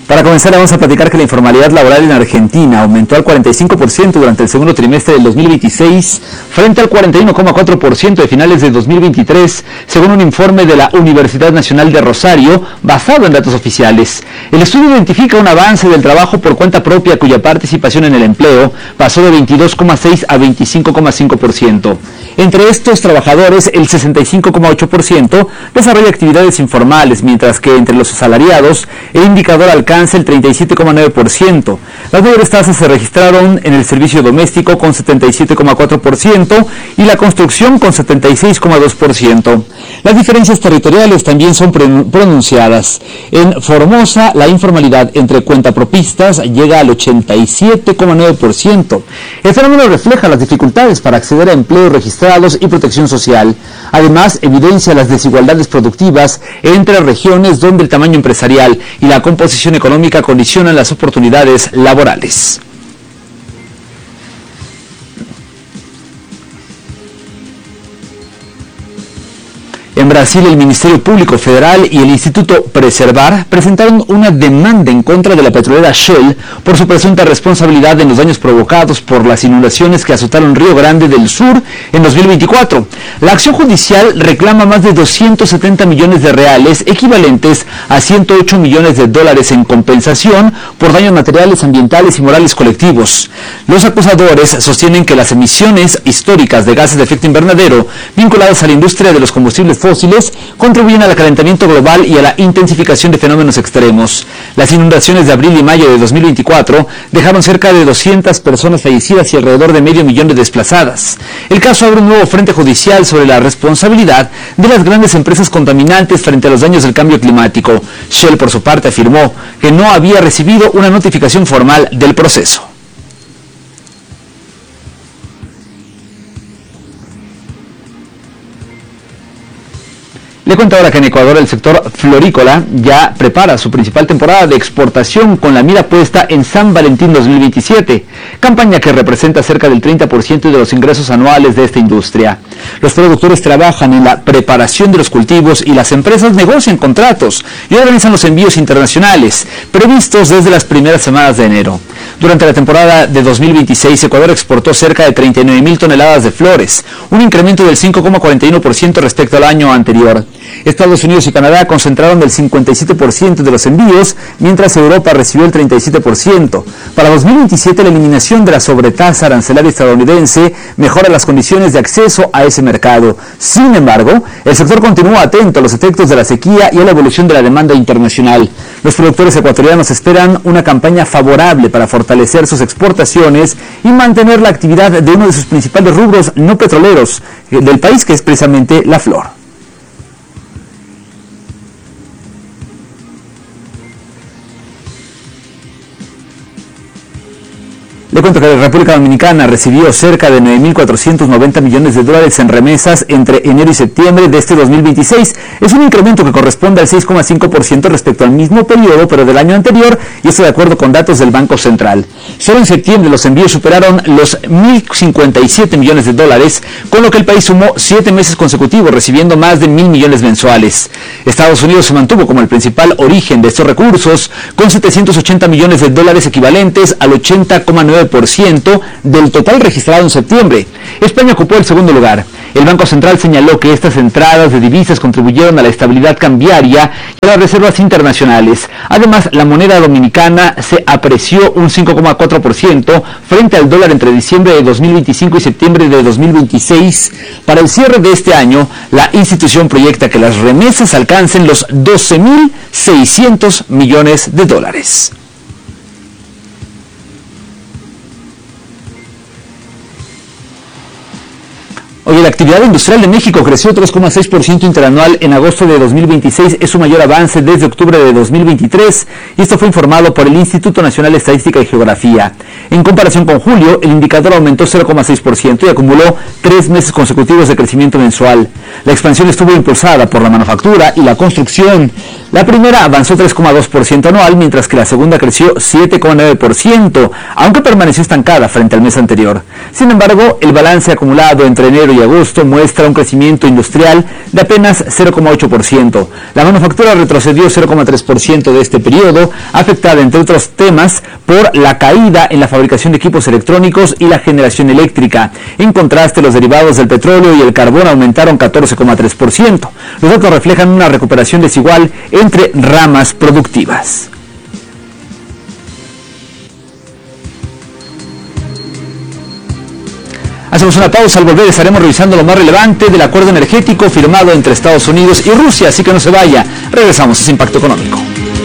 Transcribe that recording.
Para comenzar, vamos a platicar que la informalidad laboral en Argentina aumentó al 45% durante el segundo trimestre del 2026, frente al 41,4% de finales de 2023, según un informe de la Universidad Nacional de Rosario, basado en datos oficiales. El estudio identifica un avance del trabajo por cuenta propia, cuya participación en el empleo pasó de 22,6 a 25,5%. Entre estos trabajadores, el 65,8% desarrolla actividades informales, mientras que entre los asalariados, el indicador alcanza el 37,9%. Las mayores tasas se registraron en el servicio doméstico con 77,4% y la construcción con 76,2%. Las diferencias territoriales también son pronunciadas. En Formosa, la informalidad entre cuentapropistas llega al 87,9%. El fenómeno refleja las dificultades para acceder a empleos registrados y protección social. Además, evidencia las desigualdades productivas entre regiones donde el tamaño empresarial y la composición económica condicionan las oportunidades laborales. En Brasil, el Ministerio Público Federal y el Instituto Preservar presentaron una demanda en contra de la petrolera Shell por su presunta responsabilidad en los daños provocados por las inundaciones que azotaron Río Grande del Sur en 2024. La acción judicial reclama más de 270 millones de reales, equivalentes a 108 millones de dólares en compensación por daños materiales, ambientales y morales colectivos. Los acusadores sostienen que las emisiones históricas de gases de efecto invernadero vinculadas a la industria de los combustibles fósiles contribuyen al calentamiento global y a la intensificación de fenómenos extremos. Las inundaciones de abril y mayo de 2024 dejaron cerca de 200 personas fallecidas y alrededor de medio millón de desplazadas. El caso abre un nuevo frente judicial sobre la responsabilidad de las grandes empresas contaminantes frente a los daños del cambio climático. Shell, por su parte, afirmó que no había recibido una notificación formal del proceso. Le cuento ahora que en Ecuador el sector florícola ya prepara su principal temporada de exportación con la mira puesta en San Valentín 2027, campaña que representa cerca del 30% de los ingresos anuales de esta industria. Los productores trabajan en la preparación de los cultivos y las empresas negocian contratos y organizan los envíos internacionales, previstos desde las primeras semanas de enero. Durante la temporada de 2026, Ecuador exportó cerca de 39.000 toneladas de flores, un incremento del 5,41% respecto al año anterior. Estados Unidos y Canadá concentraron el 57% de los envíos, mientras Europa recibió el 37%. Para 2027, la eliminación de la sobretasa arancelaria estadounidense mejora las condiciones de acceso a ese mercado. Sin embargo, el sector continúa atento a los efectos de la sequía y a la evolución de la demanda internacional. Los productores ecuatorianos esperan una campaña favorable para fortalecer sus exportaciones y mantener la actividad de uno de sus principales rubros no petroleros del país, que es precisamente la flor. Le cuento que la República Dominicana recibió cerca de 9.490 millones de dólares en remesas entre enero y septiembre de este 2026. Es un incremento que corresponde al 6,5% respecto al mismo periodo, pero del año anterior, y esto de acuerdo con datos del Banco Central. Solo en septiembre los envíos superaron los 1.057 millones de dólares, con lo que el país sumó 7 meses consecutivos, recibiendo más de 1.000 millones mensuales. Estados Unidos se mantuvo como el principal origen de estos recursos, con 780 millones de dólares equivalentes al 80,9% del total registrado en septiembre. España ocupó el segundo lugar. El Banco Central señaló que estas entradas de divisas contribuyeron a la estabilidad cambiaria y a las reservas internacionales. Además, la moneda dominicana se apreció un 5,4% frente al dólar entre diciembre de 2025 y septiembre de 2026. Para el cierre de este año, la institución proyecta que las remesas alcancen los 12.600 millones de dólares. Oye, la actividad industrial de México creció 3,6% interanual en agosto de 2026, es su mayor avance desde octubre de 2023, y esto fue informado por el Instituto Nacional de Estadística y Geografía. En comparación con julio, el indicador aumentó 0,6% y acumuló 3 meses consecutivos de crecimiento mensual. La expansión estuvo impulsada por la manufactura y la construcción. La primera avanzó 3,2% anual, mientras que la segunda creció 7,9%, aunque permaneció estancada frente al mes anterior. Sin embargo, el balance acumulado entre enero julio y agosto muestra un crecimiento industrial de apenas 0,8%. La manufactura retrocedió 0,3% de este periodo, afectada entre otros temas por la caída en la fabricación de equipos electrónicos y la generación eléctrica. En contraste, los derivados del petróleo y el carbón aumentaron 14,3%. Los datos reflejan una recuperación desigual entre ramas productivas. Hacemos una pausa, al volver estaremos revisando lo más relevante del acuerdo energético firmado entre Estados Unidos y Rusia, así que no se vaya, regresamos a ese Impacto Económico.